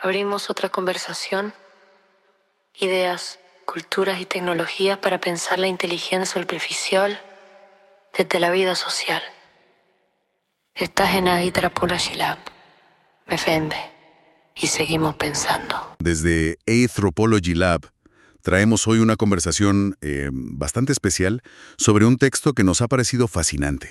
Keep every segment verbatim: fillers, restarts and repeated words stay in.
Abrimos otra conversación, ideas, culturas y tecnologías para pensar la inteligencia superficial desde la vida social. Estás en Anthropology Lab, F M, y seguimos pensando. Desde Anthropology Lab traemos hoy una conversación eh, bastante especial sobre un texto que nos ha parecido fascinante.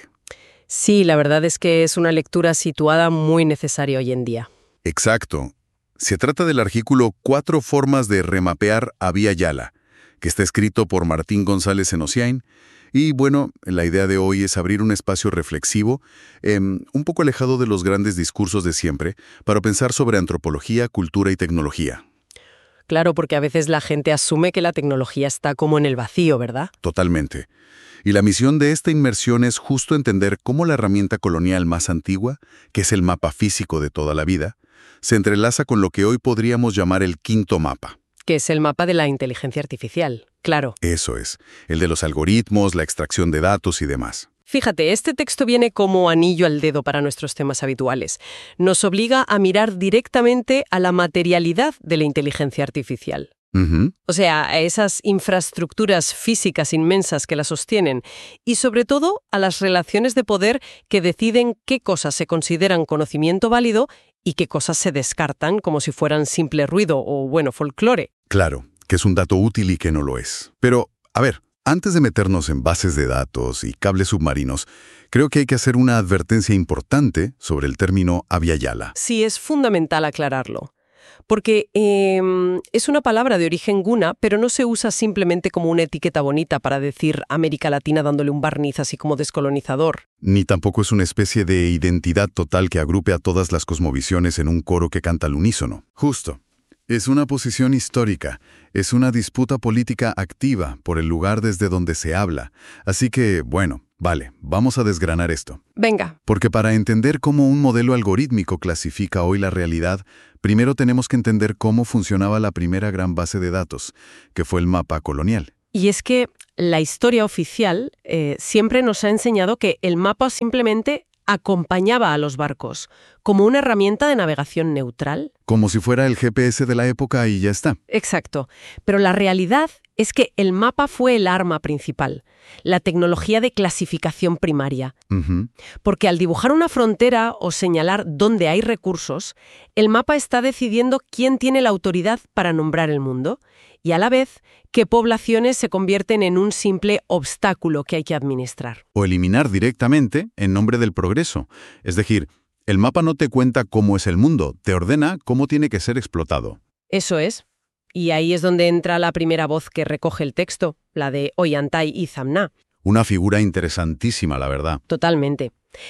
Sí, la verdad es que es una lectura situada muy necesaria hoy en día. Exacto. Se trata del artículo Cuatro formas de remapear Abya Yala, que está escrito por Martín González Zenosiain. Y bueno, la idea de hoy es abrir un espacio reflexivo, eh, un poco alejado de los grandes discursos de siempre, para pensar sobre antropología, cultura y tecnología. Claro, porque a veces la gente asume que la tecnología está como en el vacío, ¿verdad? Totalmente. Y la misión de esta inmersión es justo entender cómo la herramienta colonial más antigua, que es el mapa físico de toda la vida, se entrelaza con lo que hoy podríamos llamar el quinto mapa. Que es el mapa de la inteligencia artificial, claro. Eso es, el de los algoritmos, la extracción de datos y demás. Fíjate, este texto viene como anillo al dedo para nuestros temas habituales. Nos obliga a mirar directamente a la materialidad de la inteligencia artificial. Uh-huh. O sea, a esas infraestructuras físicas inmensas que la sostienen y, sobre todo, a las relaciones de poder que deciden qué cosas se consideran conocimiento válido y qué cosas se descartan como si fueran simple ruido o, bueno, folclore. Claro, que es un dato útil y que no lo es. Pero, a ver, antes de meternos en bases de datos y cables submarinos, creo que hay que hacer una advertencia importante sobre el término Abya Yala. Sí, es fundamental aclararlo. Porque eh, es una palabra de origen guna, pero no se usa simplemente como una etiqueta bonita para decir América Latina dándole un barniz así como descolonizador. Ni tampoco es una especie de identidad total que agrupe a todas las cosmovisiones en un coro que canta al unísono. Justo. Es una posición histórica, es una disputa política activa por el lugar desde donde se habla. Así que, bueno, vale, vamos a desgranar esto. Venga. Porque para entender cómo un modelo algorítmico clasifica hoy la realidad, primero tenemos que entender cómo funcionaba la primera gran base de datos, que fue el mapa colonial. Y es que la historia oficial eh, siempre nos ha enseñado que el mapa simplemente acompañaba a los barcos, como una herramienta de navegación neutral. Como si fuera el G P S de la época y ya está. Exacto. Pero la realidad es que el mapa fue el arma principal, la tecnología de clasificación primaria. Uh-huh. Porque al dibujar una frontera o señalar dónde hay recursos, el mapa está decidiendo quién tiene la autoridad para nombrar el mundo y a la vez qué poblaciones se convierten en un simple obstáculo que hay que administrar. O eliminar directamente en nombre del progreso. Es decir, el mapa no te cuenta cómo es el mundo, te ordena cómo tiene que ser explotado. Eso es. Y ahí es donde entra la primera voz que recoge el texto, la de Ollantay y Zamna. Una figura interesantísima, la verdad. Totalmente.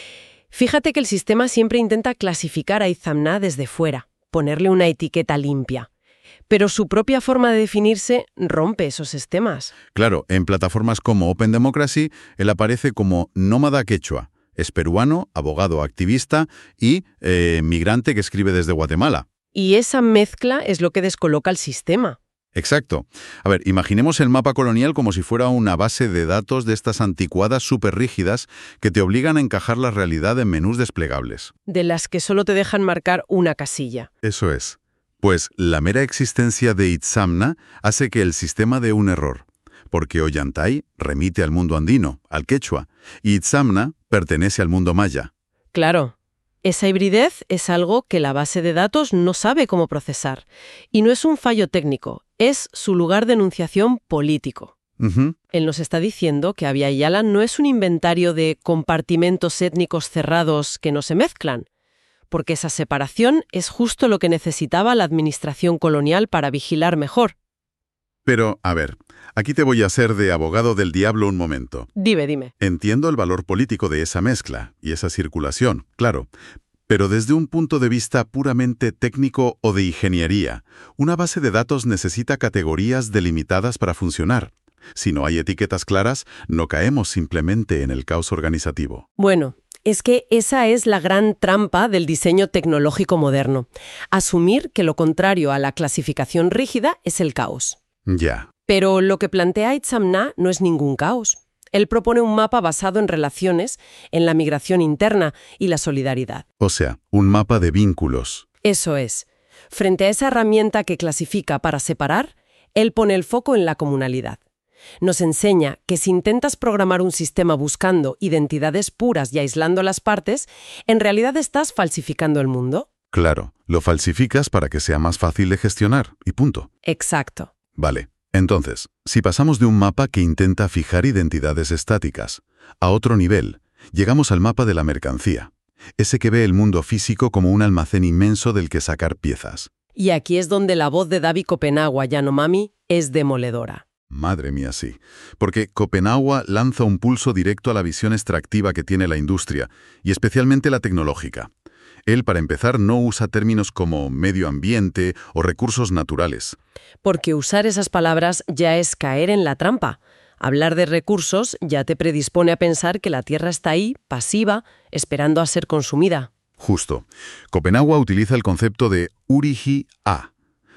Fíjate que el sistema siempre intenta clasificar a Izamna desde fuera, ponerle una etiqueta limpia. Pero su propia forma de definirse rompe esos esquemas. Claro, en plataformas como Open Democracy, él aparece como nómada quechua. Es peruano, abogado activista y eh, migrante que escribe desde Guatemala. Y esa mezcla es lo que descoloca el sistema. Exacto. A ver, imaginemos el mapa colonial como si fuera una base de datos de estas anticuadas súper rígidas que te obligan a encajar la realidad en menús desplegables. De las que solo te dejan marcar una casilla. Eso es. Pues la mera existencia de Itzamna hace que el sistema dé un error, porque Ollantay remite al mundo andino, al quechua, y Itzamna pertenece al mundo maya. Claro. Esa hibridez es algo que la base de datos no sabe cómo procesar. Y no es un fallo técnico, es su lugar de enunciación político. Uh-huh. Él nos está diciendo que Abya Yala no es un inventario de compartimentos étnicos cerrados que no se mezclan, porque esa separación es justo lo que necesitaba la administración colonial para vigilar mejor. Pero, a ver, aquí te voy a hacer de abogado del diablo un momento. Dime, dime. Entiendo el valor político de esa mezcla y esa circulación, claro, pero desde un punto de vista puramente técnico o de ingeniería, una base de datos necesita categorías delimitadas para funcionar. Si no hay etiquetas claras, no caemos simplemente en el caos organizativo. Bueno, es que esa es la gran trampa del diseño tecnológico moderno. Asumir que lo contrario a la clasificación rígida es el caos. Ya. Pero lo que plantea Itzamna no es ningún caos. Él propone un mapa basado en relaciones, en la migración interna y la solidaridad. O sea, un mapa de vínculos. Eso es. Frente a esa herramienta que clasifica para separar, él pone el foco en la comunalidad. Nos enseña que si intentas programar un sistema buscando identidades puras y aislando las partes, en realidad estás falsificando el mundo. Claro, lo falsificas para que sea más fácil de gestionar, y punto. Exacto. Vale, entonces, si pasamos de un mapa que intenta fijar identidades estáticas a otro nivel, llegamos al mapa de la mercancía, ese que ve el mundo físico como un almacén inmenso del que sacar piezas. Y aquí es donde la voz de David Kopenawa Yanomami es demoledora. Madre mía, sí. Porque Kopenawa lanza un pulso directo a la visión extractiva que tiene la industria, y especialmente la tecnológica. Él, para empezar, no usa términos como medio ambiente o recursos naturales. Porque usar esas palabras ya es caer en la trampa. Hablar de recursos ya te predispone a pensar que la Tierra está ahí, pasiva, esperando a ser consumida. Justo. Kopenawa utiliza el concepto de Urihi-A,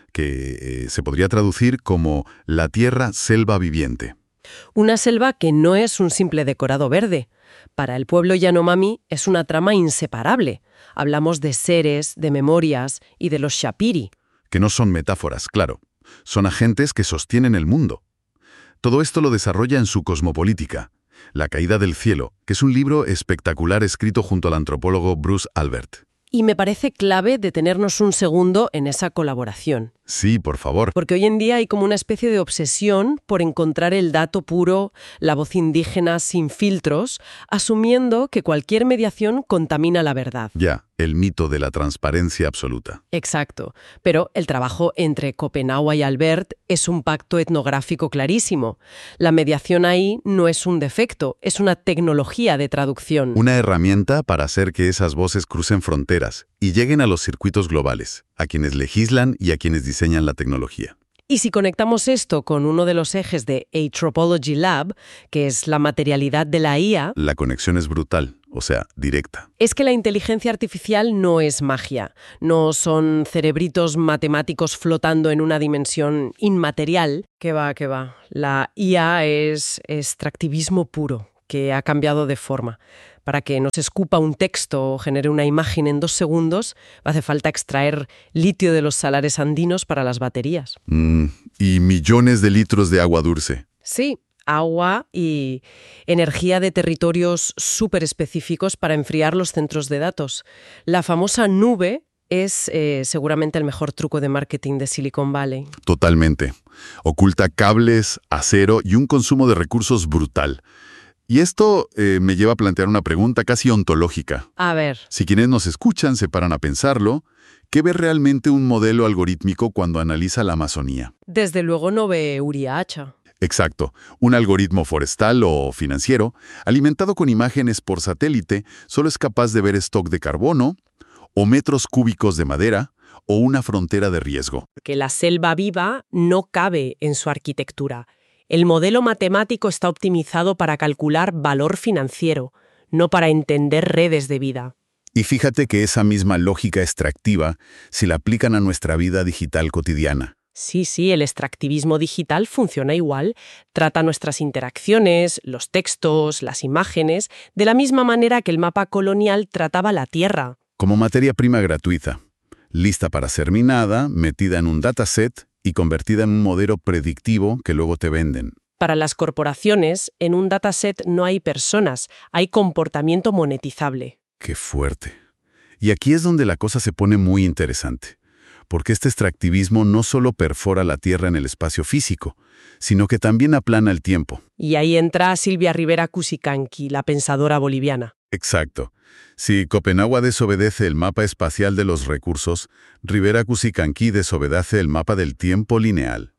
que eh, se podría traducir como la tierra selva viviente. Una selva que no es un simple decorado verde. Para el pueblo Yanomami es una trama inseparable. Hablamos de seres, de memorias y de los Shapiri. Que no son metáforas, claro. Son agentes que sostienen el mundo. Todo esto lo desarrolla en su Cosmopolítica, La caída del cielo, que es un libro espectacular escrito junto al antropólogo Bruce Albert. Y me parece clave detenernos un segundo en esa colaboración. Sí, por favor. Porque hoy en día hay como una especie de obsesión por encontrar el dato puro, la voz indígena sin filtros, asumiendo que cualquier mediación contamina la verdad. Ya, el mito de la transparencia absoluta. Exacto. Pero el trabajo entre Kopenawa y Albert es un pacto etnográfico clarísimo. La mediación ahí no es un defecto, es una tecnología de traducción. Una herramienta para hacer que esas voces crucen fronteras y lleguen a los circuitos globales, a quienes legislan y a quienes diseñan la tecnología. Y si conectamos esto con uno de los ejes de Anthropology Lab, que es la materialidad de la I A, la conexión es brutal, o sea, directa. Es que la inteligencia artificial no es magia, no son cerebritos matemáticos flotando en una dimensión inmaterial. Que va, que va. La I A es extractivismo puro, que ha cambiado de forma. Para que nos escupa un texto o genere una imagen en dos segundos, hace falta extraer litio de los salares andinos para las baterías. Mm, y millones de litros de agua dulce. Sí, agua y energía de territorios súper específicos para enfriar los centros de datos. La famosa nube es eh, seguramente el mejor truco de marketing de Silicon Valley. Totalmente. Oculta cables, acero y un consumo de recursos brutal. Y esto eh, me lleva a plantear una pregunta casi ontológica. A ver. Si quienes nos escuchan se paran a pensarlo, ¿qué ve realmente un modelo algorítmico cuando analiza la Amazonía? Desde luego no ve Uriacha. Exacto. Un algoritmo forestal o financiero, alimentado con imágenes por satélite, solo es capaz de ver stock de carbono, o metros cúbicos de madera, o una frontera de riesgo. Que la selva viva no cabe en su arquitectura. El modelo matemático está optimizado para calcular valor financiero, no para entender redes de vida. Y fíjate que esa misma lógica extractiva, si la aplican a nuestra vida digital cotidiana. Sí, sí, el extractivismo digital funciona igual. Trata nuestras interacciones, los textos, las imágenes, de la misma manera que el mapa colonial trataba la Tierra. Como materia prima gratuita, lista para ser minada, metida en un dataset y convertida en un modelo predictivo que luego te venden. Para las corporaciones, en un dataset no hay personas, hay comportamiento monetizable. ¡Qué fuerte! Y aquí es donde la cosa se pone muy interesante, porque este extractivismo no solo perfora la Tierra en el espacio físico, sino que también aplana el tiempo. Y ahí entra Silvia Rivera Cusicanqui, la pensadora boliviana. Exacto. Si Kopenawa desobedece el mapa espacial de los recursos, Rivera Cusicanqui desobedece el mapa del tiempo lineal.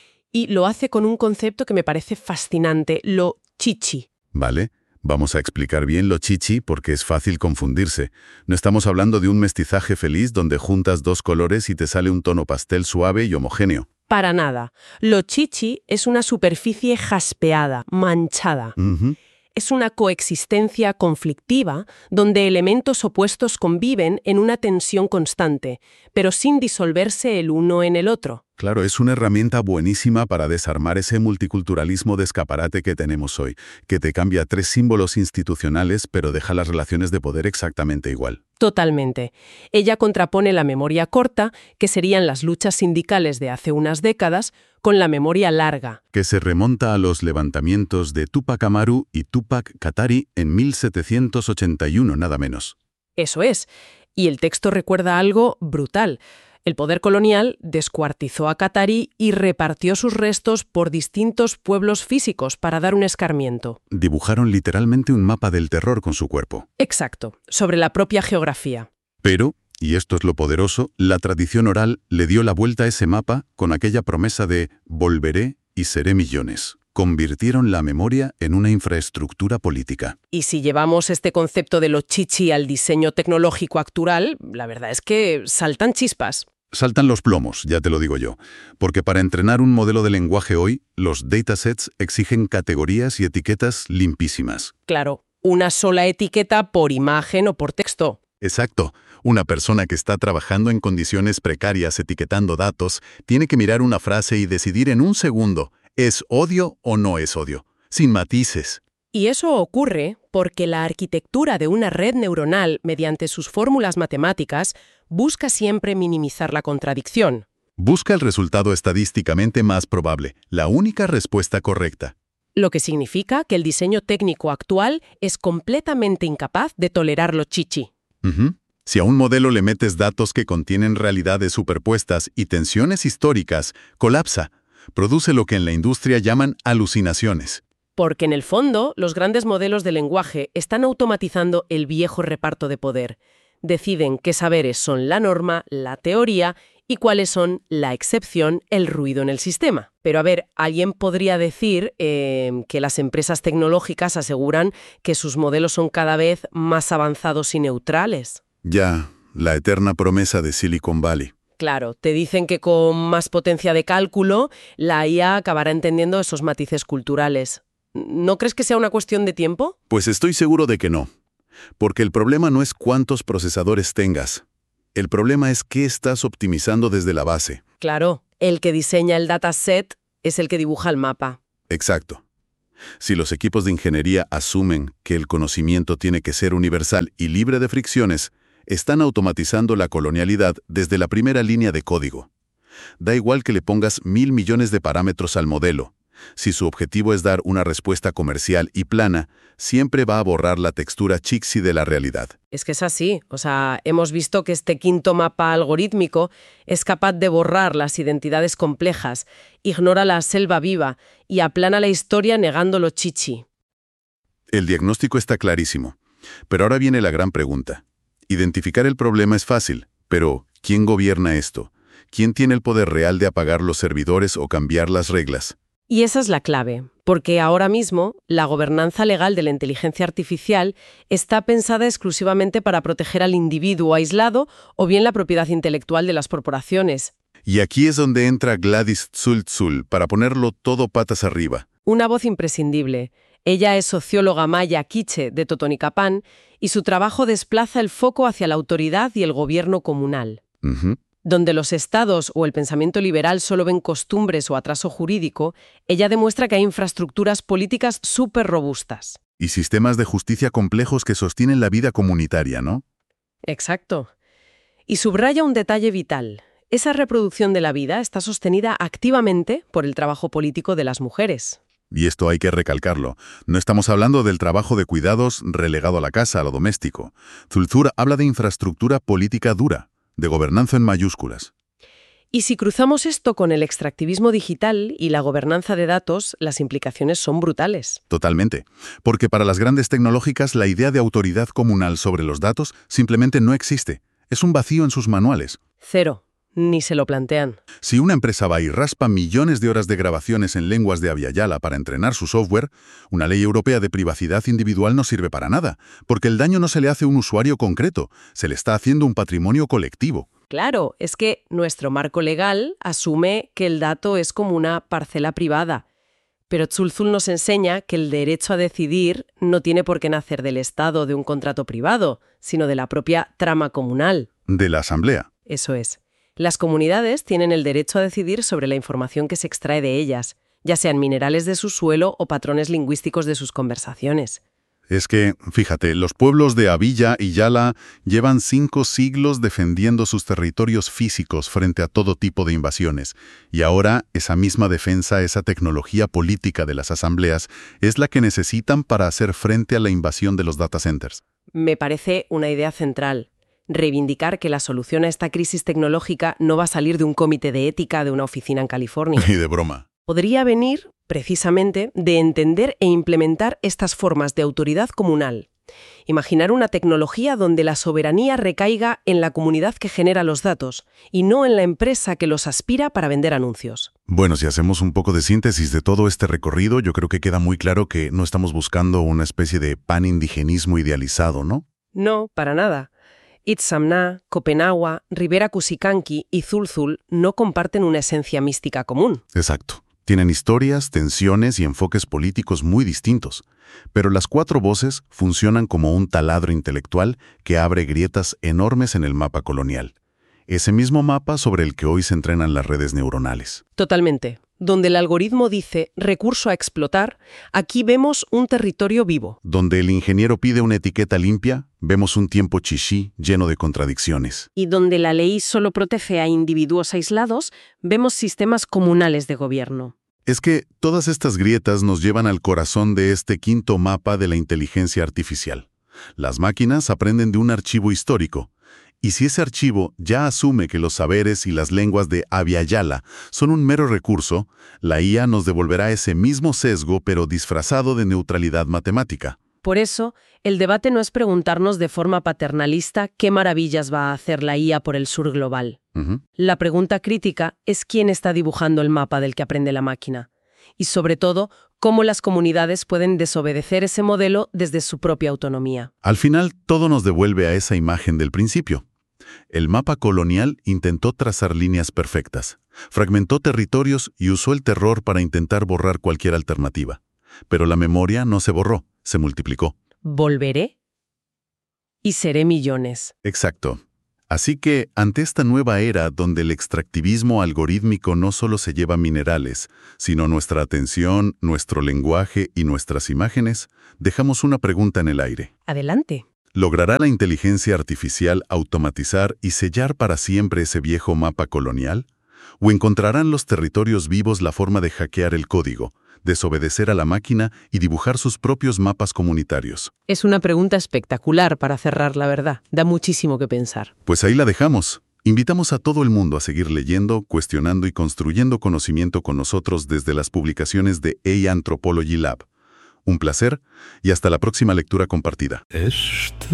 Y lo hace con un concepto que me parece fascinante, lo chichi. Vale, vamos a explicar bien lo chichi porque es fácil confundirse. No estamos hablando de un mestizaje feliz donde juntas dos colores y te sale un tono pastel suave y homogéneo. Para nada. Lo chichi es una superficie jaspeada, manchada. Uh-huh. Es una coexistencia conflictiva donde elementos opuestos conviven en una tensión constante, pero sin disolverse el uno en el otro. Claro, es una herramienta buenísima para desarmar ese multiculturalismo de escaparate que tenemos hoy, que te cambia tres símbolos institucionales pero deja las relaciones de poder exactamente igual. Totalmente. Ella contrapone la memoria corta, que serían las luchas sindicales de hace unas décadas, con la memoria larga, Que se remonta a los levantamientos de Túpac Amaru y Túpac Katari en mil setecientos ochenta y uno, nada menos. Eso es. Y el texto recuerda algo brutal. El poder colonial descuartizó a Katari y repartió sus restos por distintos pueblos físicos para dar un escarmiento. Dibujaron literalmente un mapa del terror con su cuerpo. Exacto, sobre la propia geografía. Pero, y esto es lo poderoso, la tradición oral le dio la vuelta a ese mapa con aquella promesa de «volveré y seré millones». Convirtieron la memoria en una infraestructura política. Y si llevamos este concepto de lo chichi al diseño tecnológico actual, la verdad es que saltan chispas. Saltan los plomos, ya te lo digo yo, porque para entrenar un modelo de lenguaje hoy, los datasets exigen categorías y etiquetas limpísimas. Claro, una sola etiqueta por imagen o por texto. Exacto. Una persona que está trabajando en condiciones precarias etiquetando datos tiene que mirar una frase y decidir en un segundo, ¿es odio o no es odio? Sin matices. Y eso ocurre porque la arquitectura de una red neuronal, mediante sus fórmulas matemáticas, busca siempre minimizar la contradicción. Busca el resultado estadísticamente más probable, la única respuesta correcta. Lo que significa que el diseño técnico actual es completamente incapaz de tolerar lo chichi. Uh-huh. Si a un modelo le metes datos que contienen realidades superpuestas y tensiones históricas, colapsa. Produce lo que en la industria llaman alucinaciones. Porque en el fondo, los grandes modelos de lenguaje están automatizando el viejo reparto de poder. Deciden qué saberes son la norma, la teoría, y cuáles son la excepción, el ruido en el sistema. Pero a ver, alguien podría decir eh, que las empresas tecnológicas aseguran que sus modelos son cada vez más avanzados y neutrales. Ya, la eterna promesa de Silicon Valley. Claro, te dicen que con más potencia de cálculo, la I A acabará entendiendo esos matices culturales. ¿No crees que sea una cuestión de tiempo? Pues estoy seguro de que no. Porque el problema no es cuántos procesadores tengas. El problema es qué estás optimizando desde la base. Claro, el que diseña el dataset es el que dibuja el mapa. Exacto. Si los equipos de ingeniería asumen que el conocimiento tiene que ser universal y libre de fricciones, están automatizando la colonialidad desde la primera línea de código. Da igual que le pongas mil millones de parámetros al modelo. Si su objetivo es dar una respuesta comercial y plana, siempre va a borrar la textura chicksy de la realidad. Es que es así. O sea, hemos visto que este quinto mapa algorítmico es capaz de borrar las identidades complejas, ignora la selva viva y aplana la historia negando lo chichi. El diagnóstico está clarísimo. Pero ahora viene la gran pregunta. Identificar el problema es fácil, pero ¿quién gobierna esto? ¿Quién tiene el poder real de apagar los servidores o cambiar las reglas? Y esa es la clave, porque ahora mismo la gobernanza legal de la inteligencia artificial está pensada exclusivamente para proteger al individuo aislado o bien la propiedad intelectual de las corporaciones. Y aquí es donde entra Gladys Tzultzul para ponerlo todo patas arriba. Una voz imprescindible. Ella es socióloga maya quiche de Totonicapán y su trabajo desplaza el foco hacia la autoridad y el gobierno comunal. Uh-huh. Donde los estados o el pensamiento liberal solo ven costumbres o atraso jurídico, ella demuestra que hay infraestructuras políticas súper robustas. Y sistemas de justicia complejos que sostienen la vida comunitaria, ¿no? Exacto. Y subraya un detalle vital. Esa reproducción de la vida está sostenida activamente por el trabajo político de las mujeres. Y esto hay que recalcarlo. No estamos hablando del trabajo de cuidados relegado a la casa, a lo doméstico. Tzultzul habla de infraestructura política dura, de gobernanza en mayúsculas. Y si cruzamos esto con el extractivismo digital y la gobernanza de datos, las implicaciones son brutales. Totalmente. Porque para las grandes tecnológicas la idea de autoridad comunal sobre los datos simplemente no existe. Es un vacío en sus manuales. Cero. Ni se lo plantean. Si una empresa va y raspa millones de horas de grabaciones en lenguas de Abya Yala para entrenar su software, una ley europea de privacidad individual no sirve para nada, porque el daño no se le hace a un usuario concreto, se le está haciendo un patrimonio colectivo. Claro, es que nuestro marco legal asume que el dato es como una parcela privada. Pero Tzultzul nos enseña que el derecho a decidir no tiene por qué nacer del Estado o de un contrato privado, sino de la propia trama comunal. De la asamblea. Eso es. Las comunidades tienen el derecho a decidir sobre la información que se extrae de ellas, ya sean minerales de su suelo o patrones lingüísticos de sus conversaciones. Es que, fíjate, los pueblos de Abya y Yala llevan cinco siglos defendiendo sus territorios físicos frente a todo tipo de invasiones. Y ahora, esa misma defensa, esa tecnología política de las asambleas, es la que necesitan para hacer frente a la invasión de los data centers. Me parece una idea central. Reivindicar que la solución a esta crisis tecnológica no va a salir de un comité de ética de una oficina en California. Y de broma. Podría venir, precisamente, de entender e implementar estas formas de autoridad comunal. Imaginar una tecnología donde la soberanía recaiga en la comunidad que genera los datos y no en la empresa que los aspira para vender anuncios. Bueno, si hacemos un poco de síntesis de todo este recorrido, yo creo que queda muy claro que no estamos buscando una especie de pan-indigenismo idealizado, ¿no? No, para nada. Itzamná, Copenhague, Ribera Cusicanqui y Zulzul no comparten una esencia mística común. Exacto. Tienen historias, tensiones y enfoques políticos muy distintos, pero las cuatro voces funcionan como un taladro intelectual que abre grietas enormes en el mapa colonial. Ese mismo mapa sobre el que hoy se entrenan las redes neuronales. Totalmente. Donde el algoritmo dice recurso a explotar, aquí vemos un territorio vivo. Donde el ingeniero pide una etiqueta limpia, vemos un tiempo chichí lleno de contradicciones. Y donde la ley solo protege a individuos aislados, vemos sistemas comunales de gobierno. Es que todas estas grietas nos llevan al corazón de este quinto mapa de la inteligencia artificial. Las máquinas aprenden de un archivo histórico. Y si ese archivo ya asume que los saberes y las lenguas de Abya Yala son un mero recurso, la I A nos devolverá ese mismo sesgo pero disfrazado de neutralidad matemática. Por eso, el debate no es preguntarnos de forma paternalista qué maravillas va a hacer la I A por el sur global. Uh-huh. La pregunta crítica es quién está dibujando el mapa del que aprende la máquina. Y sobre todo, cómo las comunidades pueden desobedecer ese modelo desde su propia autonomía. Al final, todo nos devuelve a esa imagen del principio. El mapa colonial intentó trazar líneas perfectas, fragmentó territorios y usó el terror para intentar borrar cualquier alternativa. Pero la memoria no se borró, se multiplicó. Volveré y seré millones. Exacto. Así que, ante esta nueva era donde el extractivismo algorítmico no solo se lleva minerales, sino nuestra atención, nuestro lenguaje y nuestras imágenes, dejamos una pregunta en el aire. Adelante. ¿Logrará la inteligencia artificial automatizar y sellar para siempre ese viejo mapa colonial? ¿O encontrarán los territorios vivos la forma de hackear el código, desobedecer a la máquina y dibujar sus propios mapas comunitarios? Es una pregunta espectacular para cerrar, la verdad. Da muchísimo que pensar. Pues ahí la dejamos. Invitamos a todo el mundo a seguir leyendo, cuestionando y construyendo conocimiento con nosotros desde las publicaciones de A I Anthropology Lab. Un placer y hasta la próxima lectura compartida. Este